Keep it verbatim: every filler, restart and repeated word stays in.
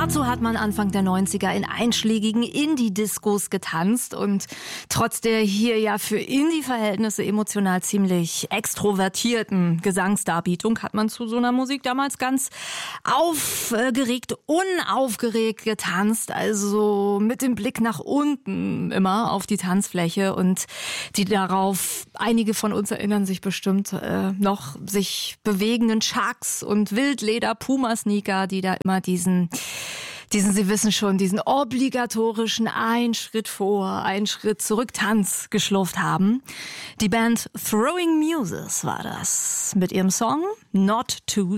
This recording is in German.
Dazu hat man Anfang der neunziger in einschlägigen Indie-Discos getanzt und trotz der hier ja für Indie-Verhältnisse emotional ziemlich extrovertierten Gesangsdarbietung hat man zu so einer Musik damals ganz aufgeregt, unaufgeregt getanzt, also mit dem Blick nach unten immer auf die Tanzfläche und die darauf, einige von uns erinnern sich bestimmt äh, noch, sich bewegenden Chucks und Wildleder-Puma-Sneaker, die da immer diesen diesen, Sie wissen schon, diesen obligatorischen ein Schritt vor, ein Schritt zurück Tanz geschlurft haben. Die Band Throwing Muses war das mit ihrem Song Not Too